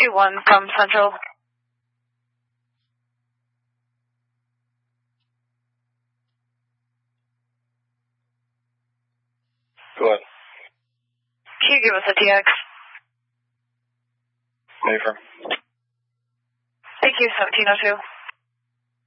2-1 from Central. Go ahead. Can you give us a TX? Affirm. Thank you, 1702.